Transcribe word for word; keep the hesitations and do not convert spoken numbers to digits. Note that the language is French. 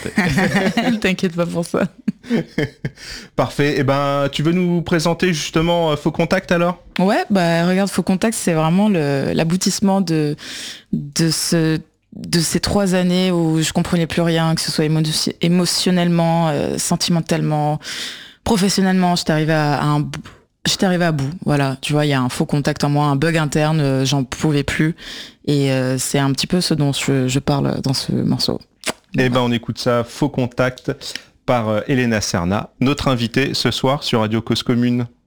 présenter. T'inquiète pas pour ça. Parfait. Et ben, tu veux nous présenter justement Faux Contact alors ? Ouais, bah regarde, Faux Contact, c'est vraiment le, l'aboutissement de, de, ce, de ces trois années où je comprenais plus rien, que ce soit émo- émotionnellement, euh, sentimentalement, professionnellement. J'étais arrivée à, à un J'étais arrivée à bout, voilà. Tu vois, il y a un faux contact en moi, un bug interne, euh, j'en pouvais plus. Et euh, c'est un petit peu ce dont je, je parle dans ce morceau. Eh ben, on écoute ça, Faux Contact, par euh, Elena Serna, notre invitée ce soir sur Radio Cause Commune.